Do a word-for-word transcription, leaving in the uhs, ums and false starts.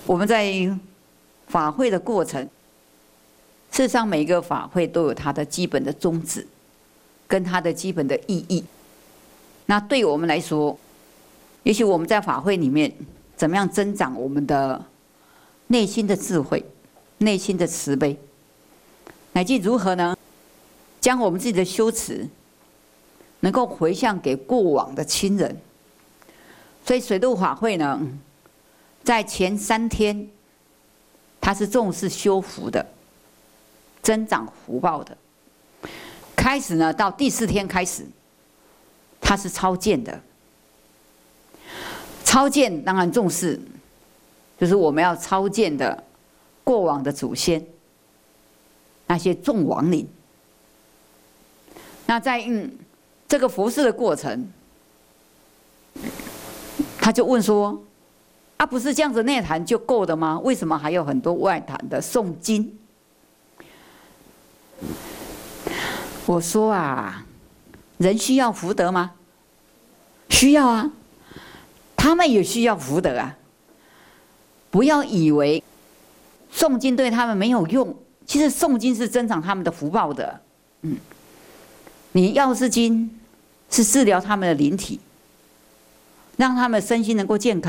我们在法会的过程，事实上每一个法会都有它的基本的宗旨，跟它的基本的意义。那对我们来说，也许我们在法会里面怎么样增长我们的内心的智慧、内心的慈悲，乃至如何呢？将我们自己的修持能够回向给过往的亲人。所以水陆法会呢，在前三天，它是重视修福的，增长福报的。开始呢，到第四天开始，它是超荐的。超荐当然重视，就是我们要超荐的过往的祖先，那些众亡灵。那在嗯这个服事的过程，他就问说：“啊，不是这样子内涵就够的吗？为什么还有很多外坛的诵经？”我说啊，人需要福德吗？需要啊，他们也需要福德啊。不要以为诵经对他们没有用，其实诵经是增长他们的福报的。嗯，你药师经是治疗他们的灵体，让他们身心能够健康。